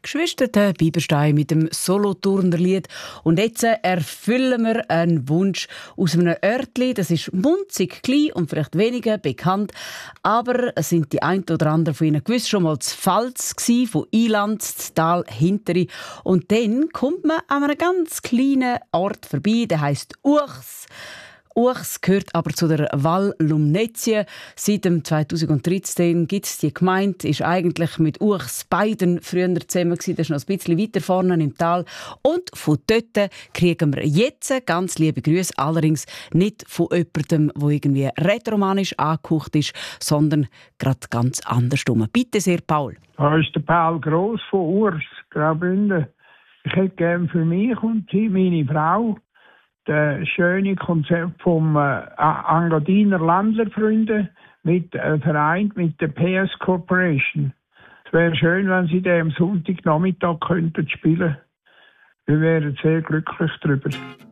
Geschwister Bieberstein mit dem Solothurnerlied. Und jetzt erfüllen wir einen Wunsch aus einem Örtli. Das ist munzig klein und vielleicht weniger bekannt. Aber es sind die ein oder anderen von Ihnen gewiss schon mal zu Pfalz gsi, von Iland, zu Tal Hinteri. Und dann kommt man an einem ganz kleinen Ort vorbei, der heisst Uchs. Uchs gehört aber zu der Val Lumnezia. Seit dem 2013 gibt es die Gemeinde, ist eigentlich mit Uchs beiden früher zusammen gewesen. Das ist noch ein bisschen weiter vorne im Tal. Und von dort kriegen wir jetzt ganz liebe Grüße, allerdings nicht von jemandem, der irgendwie rätoromanisch angehaucht ist, sondern gerade ganz andersrum. Bitte sehr, Paul. Da ist der Paul Gross von Urs, Graubünden. Ich hätte gerne für mich und meine Frau das schöne Konzept vom Engadiner Landlerfreunde vereint mit der PS Corporation. Es wäre schön, wenn Sie den am Sonntagnachmittag könnten spielen. Wir wären sehr glücklich darüber.